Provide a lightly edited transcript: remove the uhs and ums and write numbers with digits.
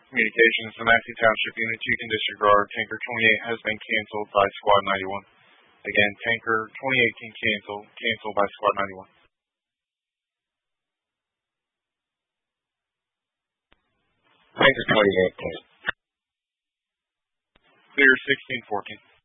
Communications, the Massey Township Unit 2 can disregard. Tanker 28 has been canceled by Squad 91. Again, Tanker 28 can cancel by Squad 91. Tanker 28 can. Clear 1614.